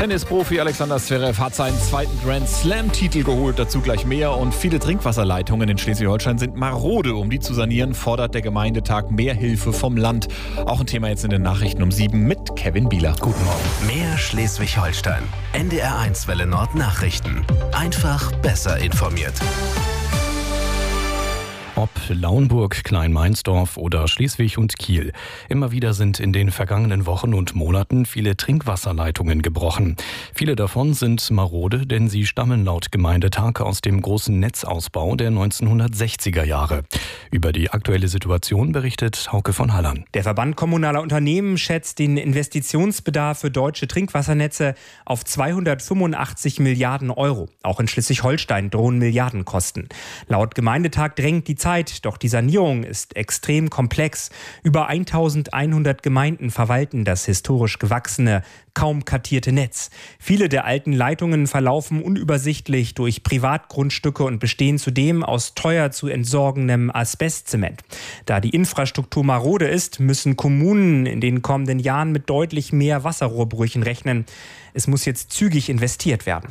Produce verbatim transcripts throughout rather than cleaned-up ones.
Tennisprofi Alexander Zverev hat seinen zweiten Grand Slam-Titel geholt, dazu gleich mehr. Und viele Trinkwasserleitungen in Schleswig-Holstein sind marode. Um die zu sanieren, fordert der Gemeindetag mehr Hilfe vom Land. Auch ein Thema jetzt in den Nachrichten um sieben mit Kevin Bieler. Guten Morgen. Mehr Schleswig-Holstein. N D R eins Welle Nord Nachrichten. Einfach besser informiert. Ob Lauenburg, Kleinmeinsdorf oder Schleswig und Kiel. Immer wieder sind in den vergangenen Wochen und Monaten viele Trinkwasserleitungen gebrochen. Viele davon sind marode, denn sie stammen laut Gemeindetag aus dem großen Netzausbau der neunzehnhundertsechziger Jahre. Über die aktuelle Situation berichtet Hauke von Hallern. Der Verband kommunaler Unternehmen schätzt den Investitionsbedarf für deutsche Trinkwassernetze auf zweihundertfünfundachtzig Milliarden Euro. Auch in Schleswig-Holstein drohen Milliardenkosten. Laut Gemeindetag drängt die Zeit, doch die Sanierung ist extrem komplex. Über eintausendeinhundert Gemeinden verwalten das historisch gewachsene, kaum kartierte Netz. Viele der alten Leitungen verlaufen unübersichtlich durch Privatgrundstücke und bestehen zudem aus teuer zu entsorgendem Asbestzement. Da die Infrastruktur marode ist, müssen Kommunen in den kommenden Jahren mit deutlich mehr Wasserrohrbrüchen rechnen. Es muss jetzt zügig investiert werden.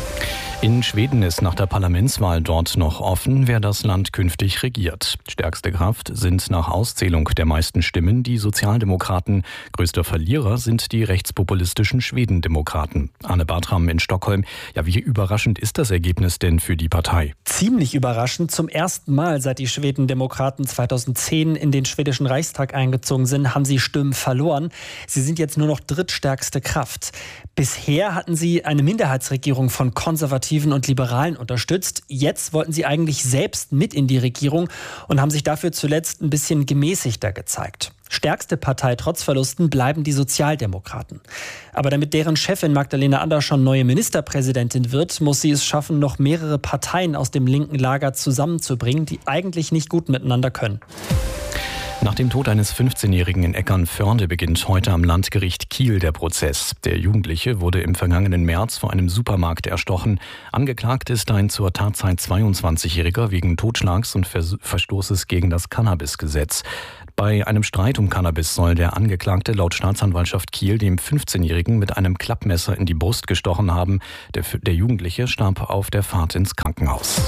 In Schweden ist nach der Parlamentswahl dort noch offen, wer das Land künftig regiert. Stärkste Kraft sind nach Auszählung der meisten Stimmen die Sozialdemokraten. Größter Verlierer sind die rechtspopulistischen Schwedendemokraten. Anne Bartram in Stockholm. Ja, wie überraschend ist das Ergebnis denn für die Partei? Ziemlich überraschend. Zum ersten Mal, seit die Schwedendemokraten zweitausendzehn in den schwedischen Reichstag eingezogen sind, haben sie Stimmen verloren. Sie sind jetzt nur noch drittstärkste Kraft. Bisher hatten sie eine Minderheitsregierung von Konservativen und Liberalen unterstützt. Jetzt wollten sie eigentlich selbst mit in die Regierung und haben sich dafür zuletzt ein bisschen gemäßigter gezeigt. Stärkste Partei trotz Verlusten bleiben die Sozialdemokraten. Aber damit deren Chefin Magdalena Andersson neue Ministerpräsidentin wird, muss sie es schaffen, noch mehrere Parteien aus dem linken Lager zusammenzubringen, die eigentlich nicht gut miteinander können. Nach dem Tod eines fünfzehnjährigen in Eckernförde beginnt heute am Landgericht Kiel der Prozess. Der Jugendliche wurde im vergangenen März vor einem Supermarkt erstochen. Angeklagt ist ein zur Tatzeit zweiundzwanzigjähriger wegen Totschlags und Verstoßes gegen das Cannabisgesetz. Bei einem Streit um Cannabis soll der Angeklagte laut Staatsanwaltschaft Kiel dem fünfzehnjährigen mit einem Klappmesser in die Brust gestochen haben. Der, der Jugendliche starb auf der Fahrt ins Krankenhaus.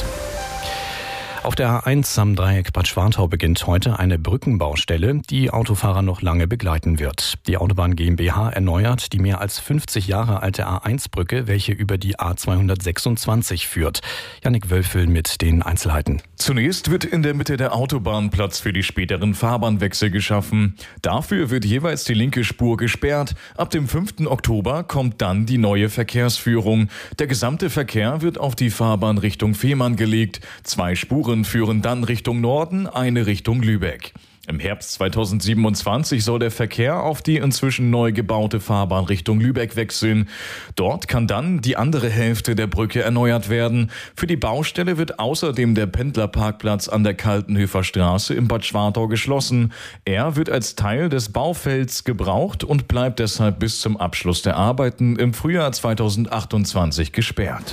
Auf der A eins am Dreieck Bad Schwartau beginnt heute eine Brückenbaustelle, die Autofahrer noch lange begleiten wird. Die Autobahn GmbH erneuert die mehr als fünfzig Jahre alte A eins Brücke, welche über die A zweihundertsechsundzwanzig führt. Jannik Wölfel mit den Einzelheiten. Zunächst wird in der Mitte der Autobahn Platz für die späteren Fahrbahnwechsel geschaffen. Dafür wird jeweils die linke Spur gesperrt. Ab dem fünften Oktober kommt dann die neue Verkehrsführung. Der gesamte Verkehr wird auf die Fahrbahn Richtung Fehmarn gelegt. Zwei Spuren führen dann Richtung Norden, eine Richtung Lübeck. Im Herbst zweitausendsiebenundzwanzig soll der Verkehr auf die inzwischen neu gebaute Fahrbahn Richtung Lübeck wechseln. Dort kann dann die andere Hälfte der Brücke erneuert werden. Für die Baustelle wird außerdem der Pendlerparkplatz an der Kaltenhöfer Straße in Bad Schwartau geschlossen. Er wird als Teil des Baufelds gebraucht und bleibt deshalb bis zum Abschluss der Arbeiten im Frühjahr zweitausendachtundzwanzig gesperrt.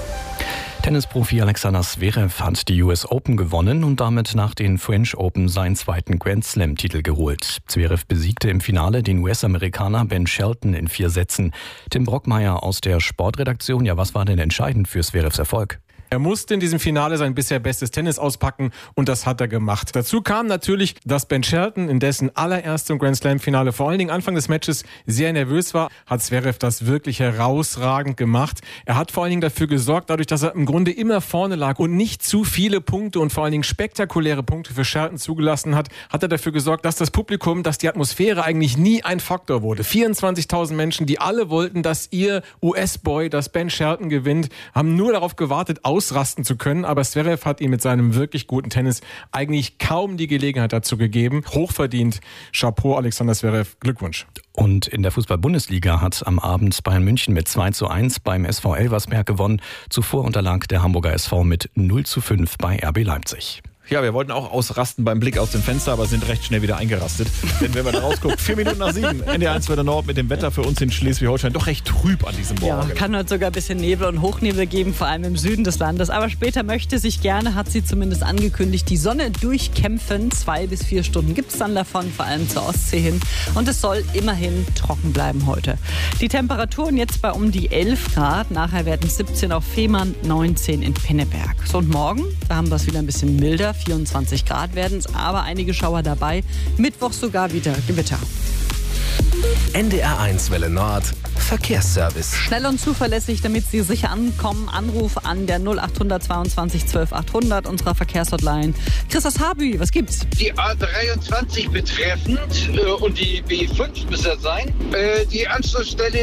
Tennisprofi Alexander Zverev hat die U S Open gewonnen und damit nach den French Open seinen zweiten Grand Slam-Titel geholt. Zverev besiegte im Finale den U S-Amerikaner Ben Shelton in vier Sätzen. Tim Brockmeier aus der Sportredaktion. Ja, was war denn entscheidend für Zverevs Erfolg? Er musste in diesem Finale sein bisher bestes Tennis auspacken und das hat er gemacht. Dazu kam natürlich, dass Ben Shelton in dessen allererstem Grand Slam-Finale vor allen Dingen Anfang des Matches sehr nervös war, hat Zverev das wirklich herausragend gemacht. Er hat vor allen Dingen dafür gesorgt, dadurch, dass er im Grunde immer vorne lag und nicht zu viele Punkte und vor allen Dingen spektakuläre Punkte für Shelton zugelassen hat, hat er dafür gesorgt, dass das Publikum, dass die Atmosphäre eigentlich nie ein Faktor wurde. vierundzwanzigtausend Menschen, die alle wollten, dass ihr U S-Boy, dass Ben Shelton gewinnt, haben nur darauf gewartet, aus ausrasten zu können, aber Zverev hat ihm mit seinem wirklich guten Tennis eigentlich kaum die Gelegenheit dazu gegeben. Hochverdient. Chapeau, Alexander Zverev. Glückwunsch. Und in der Fußball-Bundesliga hat am Abend Bayern München mit zwei zu eins beim S V Elversberg gewonnen. Zuvor unterlag der Hamburger S V mit null zu fünf bei R B Leipzig. Ja, wir wollten auch ausrasten beim Blick aus dem Fenster, aber sind recht schnell wieder eingerastet. Denn wenn man da rausguckt, vier Minuten nach sieben, N D R eins Wetter Nord mit dem Wetter für uns in Schleswig-Holstein doch recht trüb an diesem Morgen. Ja, kann heute sogar ein bisschen Nebel und Hochnebel geben, vor allem im Süden des Landes. Aber später möchte sich gerne, hat sie zumindest angekündigt, die Sonne durchkämpfen. Zwei bis vier Stunden gibt es dann davon, vor allem zur Ostsee hin. Und es soll immerhin trocken bleiben heute. Die Temperaturen jetzt bei um die elf Grad. Nachher werden es siebzehn auf Fehmarn, neunzehn in Pinneberg. So, und morgen, da haben wir es wieder ein bisschen milder. vierundzwanzig Grad werden es, aber einige Schauer dabei. Mittwoch sogar wieder Gewitter. N D R eins Welle Nord Verkehrsservice. Schnell und zuverlässig, damit Sie sicher ankommen. Anruf an der null acht zweiundzwanzig zwölf achthundert unserer Verkehrshotline. Christos Habü, was gibt's? Die A dreiundzwanzig betreffend äh, und die B fünf muss das sein. Äh, die Anschlussstelle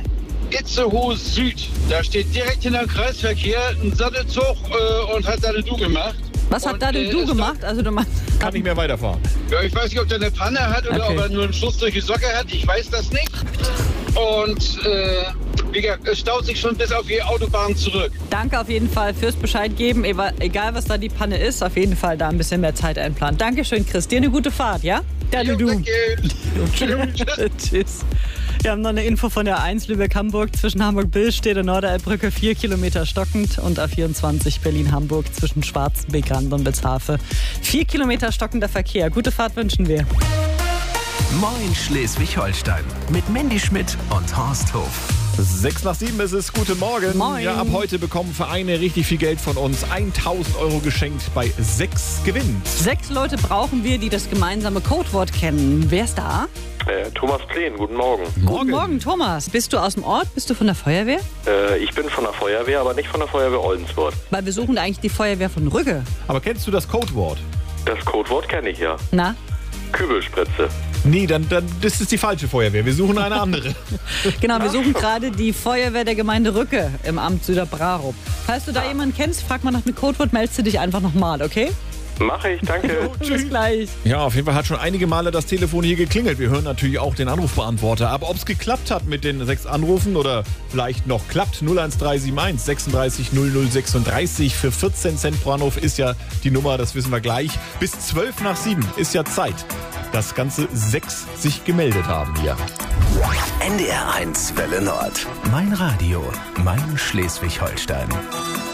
Itzehoe Süd. Da steht direkt hinter dem Kreisverkehr ein Sattelzug äh, und hat Sattel-Du gemacht. Was hat und, da denn äh, du gemacht? Also du meinst, Kann nicht mehr weiterfahren. Ja, ich weiß nicht, ob der eine Panne hat oder Okay. ob er nur einen Schuss durch die Socke hat. Ich weiß das nicht. Und äh, wie gesagt, es staut sich schon bis auf die Autobahn zurück. danke auf jeden Fall fürs Bescheid geben. Egal, was da die Panne ist, auf jeden Fall da ein bisschen mehr Zeit einplanen. Dankeschön, Chris. Dir eine gute Fahrt, ja? Ja, du, du. Danke. Tschüss. Wir haben noch eine Info von der eins Lübeck-Hamburg. Zwischen Hamburg-Billstedt und Norderelbbrücke vier Kilometer stockend und A vierundzwanzig Berlin-Hamburg zwischen Schwarzenbeck, Rand und Bezhafe. vier Kilometer stockender Verkehr. Gute Fahrt wünschen wir. Moin Schleswig-Holstein mit Mandy Schmidt und Horst Hof. Sechs nach sieben ist es. Guten Morgen. Moin. Ja, ab heute bekommen Vereine richtig viel Geld von uns. tausend Euro geschenkt bei sechs gewinnt. Sechs Leute brauchen wir, die das gemeinsame Codewort kennen. Wer ist da? Äh, Thomas Kleen, guten Morgen. Guten Morgen, Thomas. Bist du aus dem Ort? Bist du von der Feuerwehr? Äh, ich bin von der Feuerwehr, aber nicht von der Feuerwehr Oldenburg. Weil wir suchen eigentlich die Feuerwehr von Rügge. Aber kennst du das Codewort? Das Codewort kenne ich ja. Na? Kübelspritze. Nee, dann, dann das ist die falsche Feuerwehr. Wir suchen eine andere. Genau, wir suchen gerade die Feuerwehr der Gemeinde Rücke im Amt Süderbrarup. Falls du da jemanden kennst, frag mal nach dem Codewort, meldest du dich einfach nochmal, okay? Mache ich, danke. Bis gleich. Ja, auf jeden Fall hat schon einige Male das Telefon hier geklingelt. Wir hören natürlich auch den Anrufbeantworter. Aber ob es geklappt hat mit den sechs Anrufen oder vielleicht noch klappt, null eins drei sieben eins sechsunddreißig null null sechsunddreißig für vierzehn Cent pro Anruf ist ja die Nummer, das wissen wir gleich. Bis zwölf nach sieben ist ja Zeit, dass ganze sechs sich gemeldet haben hier. N D R eins Welle Nord. Mein Radio, mein Schleswig-Holstein.